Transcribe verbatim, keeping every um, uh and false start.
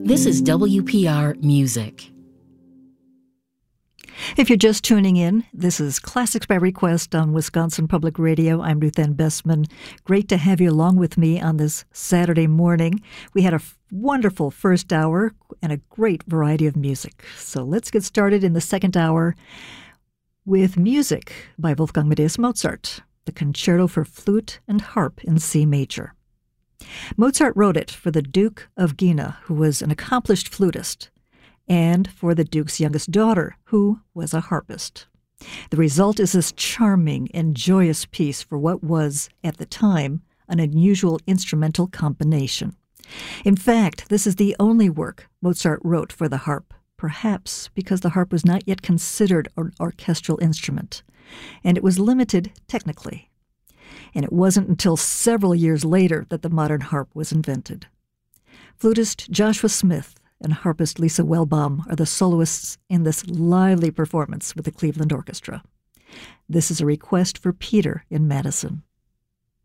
This is W P R Music. If you're just tuning in, this is Classics by Request on Wisconsin Public Radio. I'm Ruth Ann Bessman. Great to have you along with me on this Saturday morning. We had a f- wonderful first hour and a great variety of music. So let's get started in the second hour with music by Wolfgang Amadeus Mozart, the Concerto for Flute and Harp in C major. Mozart wrote it for the Duke of Guina, who was an accomplished flutist, and for the Duke's youngest daughter, who was a harpist. The result is this charming and joyous piece for what was, at the time, an unusual instrumental combination. In fact, this is the only work Mozart wrote for the harp, perhaps because the harp was not yet considered an orchestral instrument, and it was limited technically. And it wasn't until several years later that the modern harp was invented. Flutist Joshua Smith and harpist Lisa Wellbaum are the soloists in this lively performance with the Cleveland Orchestra. This is a request for Peter in Madison.